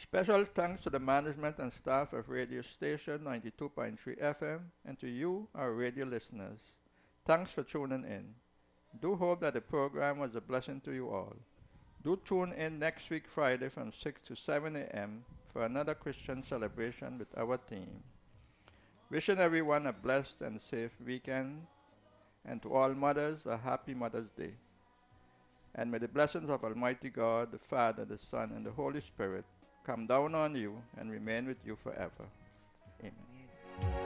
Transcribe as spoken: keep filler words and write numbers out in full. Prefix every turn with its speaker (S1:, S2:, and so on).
S1: Special thanks to the management and staff of radio station ninety-two point three F M and to you, our radio listeners. Thanks for tuning in. Do hope that the program was a blessing to you all. Do tune in next week Friday from six to seven a m for another Christian celebration with our team. Wishing everyone a blessed and safe weekend, and to all mothers a happy Mother's Day. And may the blessings of Almighty God, the Father, the Son, and the Holy Spirit come down on you and remain with you forever. Amen.